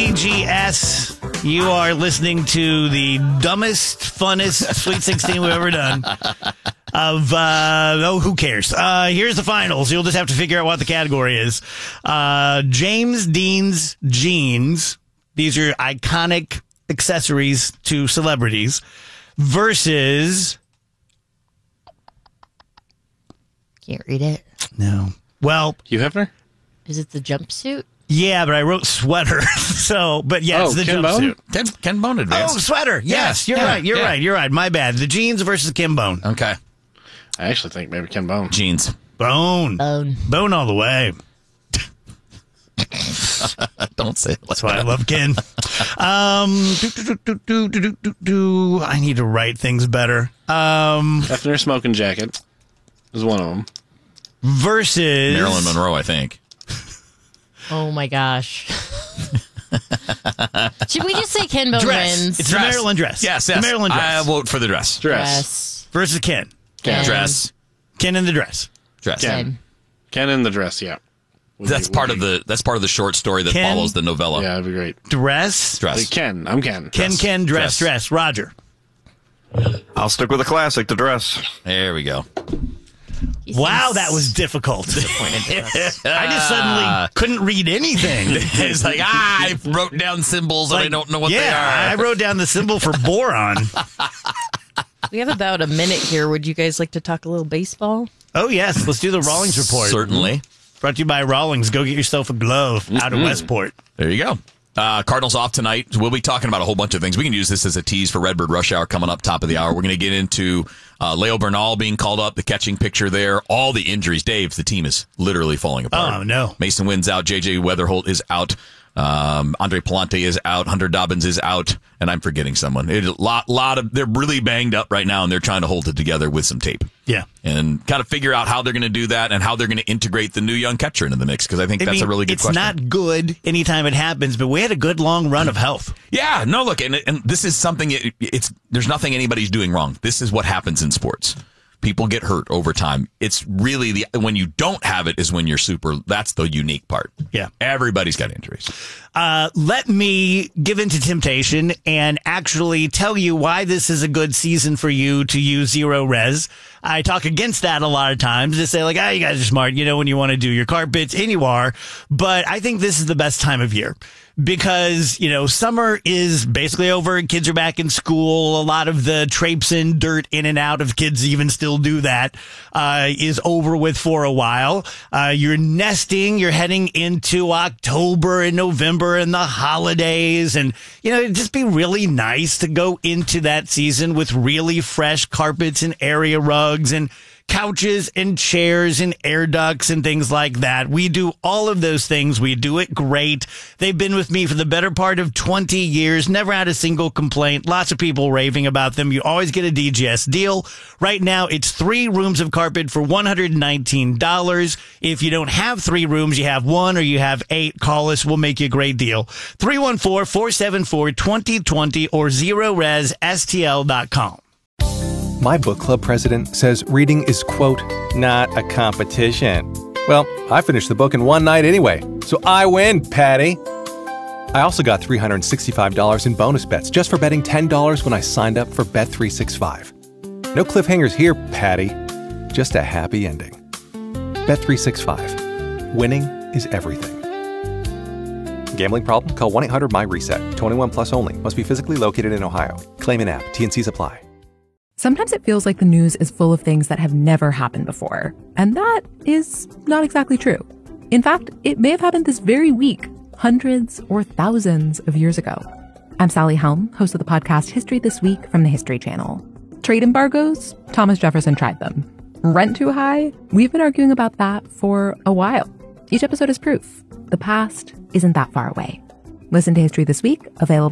WBGS. You are listening to the dumbest, funnest Sweet 16 we've ever done. Who cares? Here's the finals. You'll just have to figure out what the category is. James Dean's jeans. These are iconic accessories to celebrities. Versus... Can't read it. No. Well... Hugh Hefner? Is it the jumpsuit? Yeah, but I wrote sweater. But yeah, it's the Ken jumpsuit. Ken Bone advanced. Oh, sweater. Yes, you're right. You're right. My bad. The jeans versus Ken Bone. Okay. I actually think maybe Ken Bone. Jeans. Bone all the way. Don't say it. That's why I love Ken. I need to write things better. Hefner Smoking Jacket is one of them. Versus Marilyn Monroe, I think. Oh my gosh. Should we just say Ken Bone dress. wins? It's the Maryland dress. Yes. The Maryland dress. I vote for the dress. Dress. Versus Ken. Dress. Ken in the dress. Dress. Ken in the dress, yeah. That's part of the short story that Ken? follows the novella. Yeah, that'd be great. Dress. Dress. Ken. I'm Ken. Ken, dress. Roger. I'll stick with the classic, the dress. There we go. Wow, that was difficult. I just suddenly couldn't read anything. It's like, I wrote down symbols and I don't know what they are. I wrote down the symbol for boron. We have about a minute here. Would you guys like to talk a little baseball? Oh, yes. Let's do the Rawlings report. Certainly. Brought to you by Rawlings. Go get yourself a glove out of Westport. There you go. Cardinals off tonight. We'll be talking about a whole bunch of things. We can use this as a tease for Redbird Rush Hour coming up top of the hour. We're going to get into Leo Bernal being called up, the catching picture there, all the injuries. Dave, the team is literally falling apart. Oh, no. Mason Wynn's out. J.J. Weatherholt is out. Andre Palante is out. Hunter Dobbins is out. And I'm forgetting someone. They're really banged up right now, and they're trying to hold it together with some tape. Yeah. And kind of figure out how they're going to do that and how they're going to integrate the new young catcher into the mix, because I think that's a really good question. It's not good anytime it happens, but we had a good long run of health. Yeah, no, look, and this is something, there's nothing anybody's doing wrong. This is what happens in sports. People get hurt over time. It's really when you don't have it is when you're that's the unique part. Yeah. Everybody's got injuries. Let me give into temptation and actually tell you why this is a good season for you to use zero res. I talk against that a lot of times to say like, you guys are smart, when you want to do your carpets, and you are. But I think this is the best time of year. Because, summer is basically over. Kids are back in school. A lot of the traipsing dirt in and out of kids even still do that, is over with for a while. You're nesting. You're heading into October and November and the holidays. And, it'd just be really nice to go into that season with really fresh carpets and area rugs and couches and chairs and air ducts and things like that. We do all of those things. We do it great. They've been with me for the better part of 20 years. Never had a single complaint. Lots of people raving about them. You always get a DGS deal. Right now, it's 3 rooms of carpet for $119. If you don't have 3 rooms, you have 1 or you have 8, call us. We'll make you a great deal. 314-474-2020 or ZeroResSTL.com. My book club president says reading is, quote, not a competition. Well, I finished the book in one night anyway, so I win, Patty. I also got $365 in bonus bets just for betting $10 when I signed up for Bet365. No cliffhangers here, Patty. Just a happy ending. Bet365. Winning is everything. Gambling problem? Call 1-800-MY-RESET. 21 plus only. Must be physically located in Ohio. Claim in app. T&Cs apply. Sometimes it feels like the news is full of things that have never happened before. And that is not exactly true. In fact, it may have happened this very week, hundreds or thousands of years ago. I'm Sally Helm, host of the podcast History This Week from the History Channel. Trade embargoes? Thomas Jefferson tried them. Rent too high? We've been arguing about that for a while. Each episode is proof. The past isn't that far away. Listen to History This Week, available